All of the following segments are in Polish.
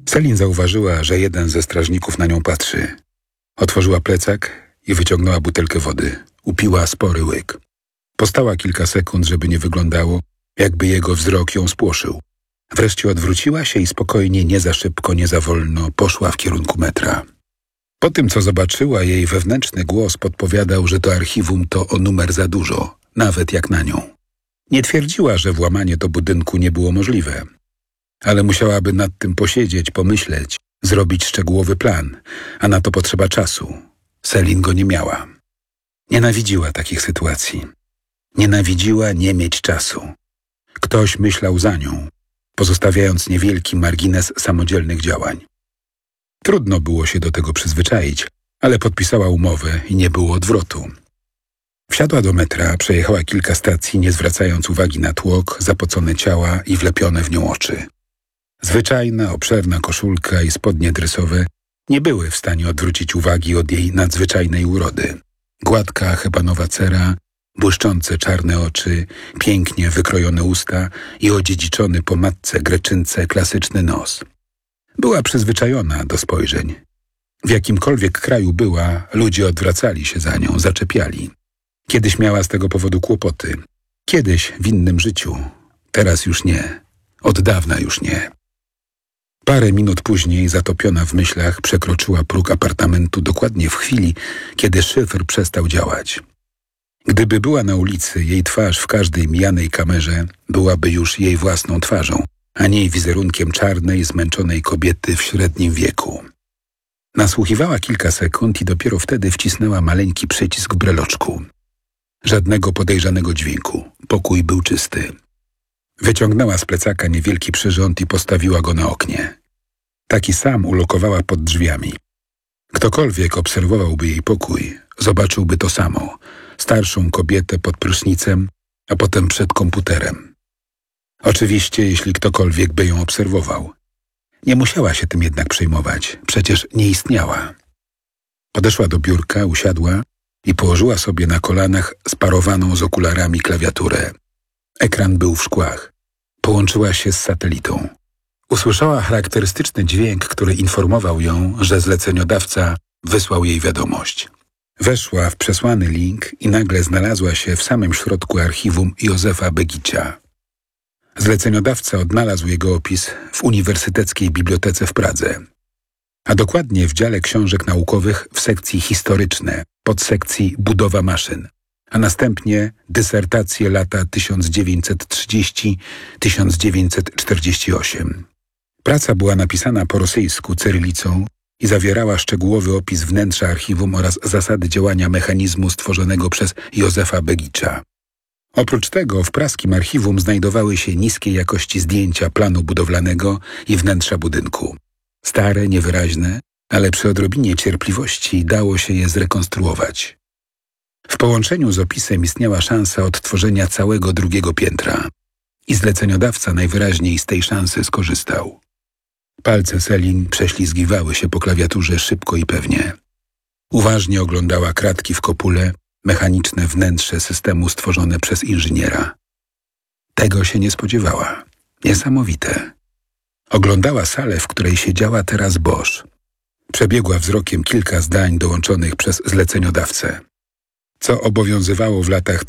Selin zauważyła, że jeden ze strażników na nią patrzy. Otworzyła plecak i wyciągnęła butelkę wody. Upiła spory łyk. Postała kilka sekund, żeby nie wyglądało, jakby jego wzrok ją spłoszył. Wreszcie odwróciła się i spokojnie, nie za szybko, nie za wolno, poszła w kierunku metra. Po tym, co zobaczyła, jej wewnętrzny głos podpowiadał, że to archiwum to o numer za dużo, nawet jak na nią. Nie twierdziła, że włamanie do budynku nie było możliwe, ale musiałaby nad tym posiedzieć, pomyśleć, zrobić szczegółowy plan, a na to potrzeba czasu. Selin go nie miała. Nienawidziła takich sytuacji. Nienawidziła nie mieć czasu. Ktoś myślał za nią, pozostawiając niewielki margines samodzielnych działań. Trudno było się do tego przyzwyczaić, ale podpisała umowę i nie było odwrotu. Wsiadła do metra, przejechała kilka stacji, nie zwracając uwagi na tłok, zapocone ciała i wlepione w nią oczy. Zwyczajna, obszerna koszulka i spodnie dresowe nie były w stanie odwrócić uwagi od jej nadzwyczajnej urody. Gładka, hebanowa cera, błyszczące czarne oczy, pięknie wykrojone usta i odziedziczony po matce greczynce klasyczny nos. Była przyzwyczajona do spojrzeń. W jakimkolwiek kraju była, ludzie odwracali się za nią, zaczepiali. Kiedyś miała z tego powodu kłopoty. Kiedyś w innym życiu. Teraz już nie. Od dawna już nie. Parę minut później, zatopiona w myślach, przekroczyła próg apartamentu dokładnie w chwili, kiedy szyfr przestał działać. Gdyby była na ulicy, jej twarz w każdej mijanej kamerze byłaby już jej własną twarzą, a nie wizerunkiem czarnej, zmęczonej kobiety w średnim wieku. Nasłuchiwała kilka sekund i dopiero wtedy wcisnęła maleńki przycisk w breloczku. Żadnego podejrzanego dźwięku. Pokój był czysty. Wyciągnęła z plecaka niewielki przyrząd i postawiła go na oknie. Taki sam ulokowała pod drzwiami. Ktokolwiek obserwowałby jej pokój, zobaczyłby to samo. Starszą kobietę pod prysznicem, a potem przed komputerem. Oczywiście, jeśli ktokolwiek by ją obserwował. Nie musiała się tym jednak przejmować, przecież nie istniała. Podeszła do biurka, usiadła i położyła sobie na kolanach sparowaną z okularami klawiaturę. Ekran był w szkłach. Połączyła się z satelitą. Usłyszała charakterystyczny dźwięk, który informował ją, że zleceniodawca wysłał jej wiadomość. Weszła w przesłany link i nagle znalazła się w samym środku archiwum Józefa Begicia. Zleceniodawca odnalazł jego opis w Uniwersyteckiej Bibliotece w Pradze, a dokładnie w dziale książek naukowych w sekcji historyczne, podsekcji budowa maszyn, a następnie dysertacje lata 1930-1948. Praca była napisana po rosyjsku cyrylicą i zawierała szczegółowy opis wnętrza archiwum oraz zasady działania mechanizmu stworzonego przez Józefa Begicza. Oprócz tego w praskim archiwum znajdowały się niskiej jakości zdjęcia planu budowlanego i wnętrza budynku. Stare, niewyraźne, ale przy odrobinie cierpliwości dało się je zrekonstruować. W połączeniu z opisem istniała szansa odtworzenia całego drugiego piętra i zleceniodawca najwyraźniej z tej szansy skorzystał. Palce Selin prześlizgiwały się po klawiaturze szybko i pewnie. Uważnie oglądała kratki w kopule, mechaniczne wnętrze systemu stworzone przez inżyniera. Tego się nie spodziewała. Niesamowite. Oglądała salę, w której siedziała teraz Bosch. Przebiegła wzrokiem kilka zdań dołączonych przez zleceniodawcę. Co obowiązywało w latach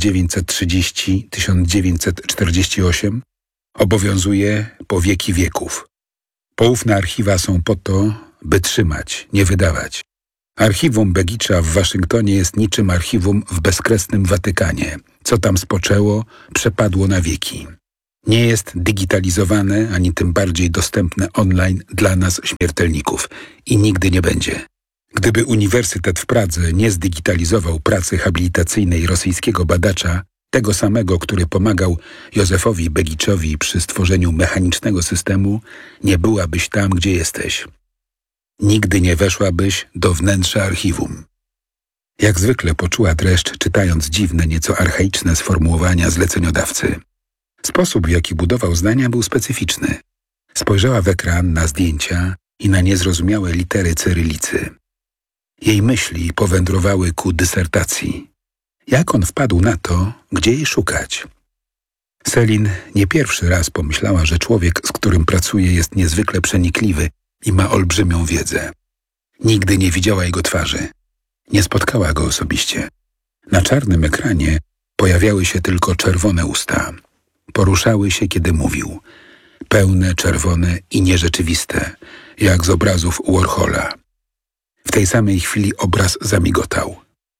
1930-1948, obowiązuje po wieki wieków. Poufne archiwa są po to, by trzymać, nie wydawać. Archiwum Begicza w Waszyngtonie jest niczym archiwum w bezkresnym Watykanie. Co tam spoczęło, przepadło na wieki. Nie jest digitalizowane, ani tym bardziej dostępne online dla nas śmiertelników. I nigdy nie będzie. Gdyby Uniwersytet w Pradze nie zdigitalizował pracy habilitacyjnej rosyjskiego badacza, tego samego, który pomagał Józefowi Begiczowi przy stworzeniu mechanicznego systemu, nie byłabyś tam, gdzie jesteś. Nigdy nie weszłabyś do wnętrza archiwum. Jak zwykle poczuła dreszcz, czytając dziwne, nieco archaiczne sformułowania zleceniodawcy. Sposób, w jaki budował zdania, był specyficzny. Spojrzała w ekran, na zdjęcia i na niezrozumiałe litery cyrylicy. Jej myśli powędrowały ku dysertacji. Jak on wpadł na to, gdzie jej szukać? Selin nie pierwszy raz pomyślała, że człowiek, z którym pracuje, jest niezwykle przenikliwy i ma olbrzymią wiedzę. Nigdy nie widziała jego twarzy. Nie spotkała go osobiście. Na czarnym ekranie pojawiały się tylko czerwone usta. Poruszały się, kiedy mówił. Pełne, czerwone i nierzeczywiste, jak z obrazów Warhola. W tej samej chwili obraz zamigotał.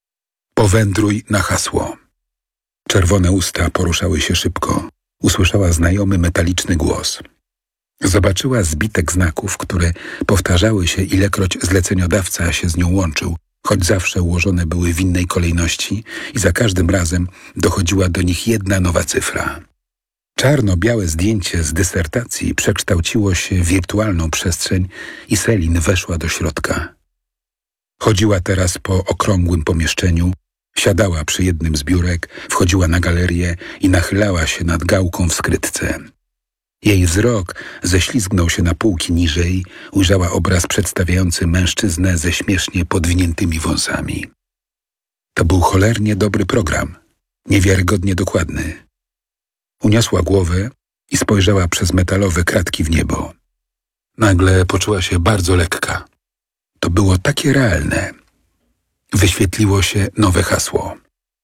Powędruj na hasło. Czerwone usta poruszały się szybko. Usłyszała znajomy metaliczny głos. Zobaczyła zbitek znaków, które powtarzały się, ilekroć zleceniodawca się z nią łączył, choć zawsze ułożone były w innej kolejności i za każdym razem dochodziła do nich jedna nowa cyfra. Czarno-białe zdjęcie z dysertacji przekształciło się w wirtualną przestrzeń i Selin weszła do środka. Chodziła teraz po okrągłym pomieszczeniu, siadała przy jednym z biurek, wchodziła na galerię i nachylała się nad gałką w skrytce. Jej wzrok ześlizgnął się na półki niżej, ujrzała obraz przedstawiający mężczyznę ze śmiesznie podwiniętymi wąsami. To był cholernie dobry program, niewiarygodnie dokładny. Uniosła głowę i spojrzała przez metalowe kratki w niebo. Nagle poczuła się bardzo lekka. To było takie realne. Wyświetliło się nowe hasło.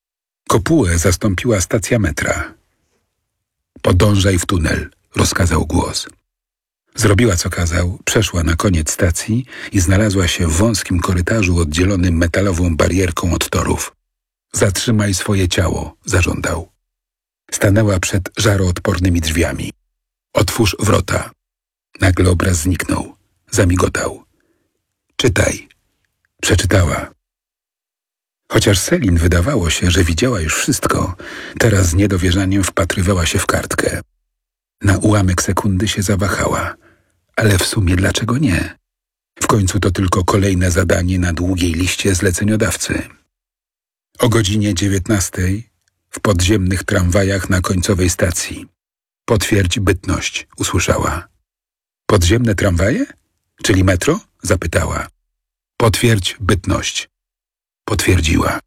Kopułę zastąpiła stacja metra. Podążaj w tunel, rozkazał głos. Zrobiła co kazał, przeszła na koniec stacji i znalazła się w wąskim korytarzu oddzielonym metalową barierką od torów. Zatrzymaj swoje ciało, zażądał. Stanęła przed żaroodpornymi drzwiami. Otwórz wrota. Nagle obraz zniknął. Zamigotał. Czytaj. Przeczytała. Chociaż Selin wydawało się, że widziała już wszystko, teraz z niedowierzaniem wpatrywała się w kartkę. Na ułamek sekundy się zawahała. Ale w sumie dlaczego nie? W końcu to tylko kolejne zadanie na długiej liście zleceniodawcy. O godzinie 19 w podziemnych tramwajach na końcowej stacji. Potwierdź bytność, usłyszała. Podziemne tramwaje? Czyli metro? Zapytała. Potwierdź bytność. Potwierdziła.